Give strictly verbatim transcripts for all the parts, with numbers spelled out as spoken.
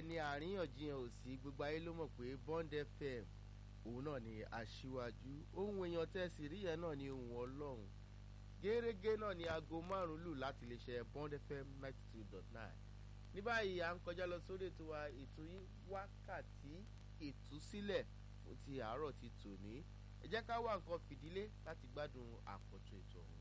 ni àríyànjiyàn ò sí, gbogbo ayé ló mọ̀ pé Bond F M òun náà ni aṣíwájú. Ohun èèyàn tẹ́sí rí yẹn náà ni ohun Ọlọ́run. Gẹ́rẹ́gẹ́ náà ni aago márùn-ún lù láti lè ṣe Bond F M ninety two dot nine. Ní báyìí à ń kọjá lọ sórí ètò wa, ètò yìí wákàtí ìtúsílẹ̀ fún ti àárọ̀ ti tòní. Ẹ jẹ́ ká wá nǹkan fìdílé láti gbádùn àkọ́tún ètò ọ̀hún.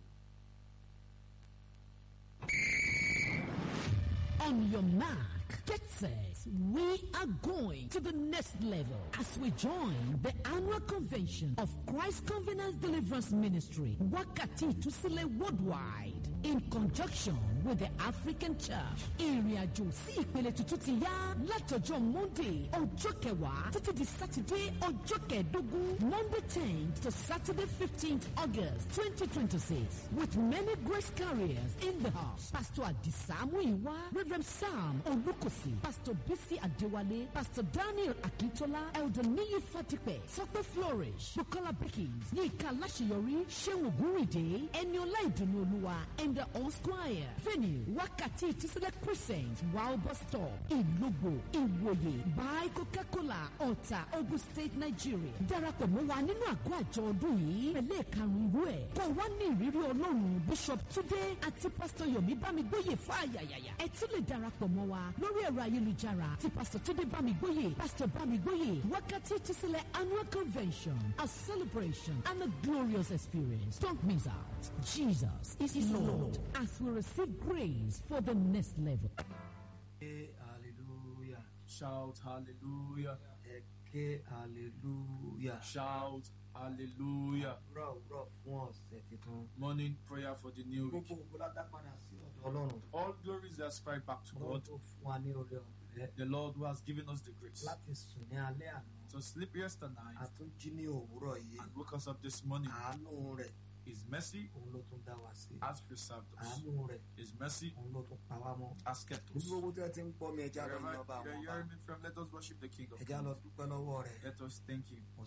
On your mark, get set. We are going to the next level as we join the annual convention of Christ Covenant Deliverance Ministry, Wakati Tusile Worldwide, in conjunction with the African Church. Ìrìnàjò sí ìpele tuntun ti yá látọjọ́ Monday ọjọ́ kẹwàá títí di Saturday ọjọ́ kẹẹ̀dógún, Monday tenth to Saturday fifteenth August twenty twenty-six, with many grace carriers in the house. Pastor Adisa Muyiwa, Reverend Sam Olukosi, Pastor Bisi Adewale, Pastor Daniel Akintola, Elder Niyi Fatipe, Sope Flourish, Bukola Bekins, Yika Lashiyori, Shehu Guride, Eniola Idunoluwa, and the All Squire. Venue, Wakati Tisile Crescent, Wow Bus Stop, Ilobo, Iwoye, by Coca-Cola, Ota, Ogun State, Nigeria. Darapọ̀ mọ́ wa nínú àgọ́ àjọ ọdún yìí, pẹ̀lú ẹ̀karùn-ún ìlú ẹ̀. Kò wá ní ìrírí Ọlọ́run, Bishop Túndé àti Pastor Yomi Bámigbóyè fáyàyàyà. Ẹ tún lè darapọ̀ mọ́ wa lórí ẹ̀rọ ayélujára ti Pastor Túndé Bámigbóyè, Pastor Bámigbóyè, Wakati Tisile Annual Convention, a celebration and a glorious experience. Don't miss out. Jesus is Lord as we receive grace for the next level. Hallelujah. Shout hallelujah. Eke hallelujah. Shout hallelujah. Rọ̀ rọ̀ fún ọ̀sẹ̀ tuntun. Morning prayer for the new week. Gbogbo ògbó ládá padà sí ọ̀dọ̀ Ọlọ́run. All glories are ascribed back to Ọlọ́run God, tó fún wa ní oore ọ̀fẹ́ the Lord who has given us the grace láti sùn ní alẹ́ àná. to sleep yesterday night Àtúnjí ní òwúrọ̀ yìí. and woke us up this morning. Àánú rẹ̀ His mercy òun ló tún dá wa sí. has preserved us. Àánú rẹ̀ His mercy òun ló tún pa wá mọ́. has kept us. Níbi owó tí wọ́n ti ń gbọ́ mi ẹja lọ ní Wherever ọba you're àwọn ọba. hearing me from, let us worship the King of Ẹja lọ Kings. dúpẹ́ lọ́wọ́ rẹ̀. Let us thank Him.